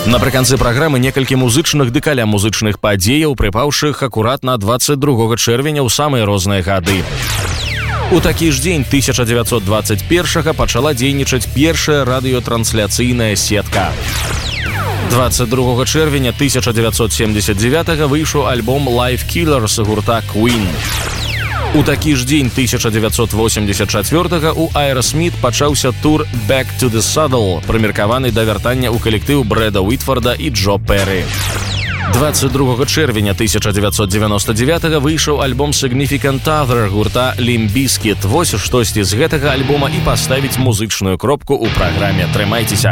Напрыканцы праграмы некалькі музычных ды каля музычных падзеяў, прыпаўшых акуратна 22 чэрвеня ў самыя розныя гады. У такі ж дзень 1921 пачала дзейнічаць першая радыётрансляцыйная сетка. 22 чэрвеня 1979 выйшаў альбом Live Killers гурта Queen. У такі ж дзень 1984 у Aerosmith пачаўся тур Back to the Saddle, прымеркаваны да вяртання ў калектыў Брэда Уітфорда і Джо Перрі. 22 чэрвеня 1999 выйшаў альбом Significant Other гурта Limp Bizkit. Вось штосьці з гэтага альбома і паставіць музычную кропку ў праграме. Трымайцеся!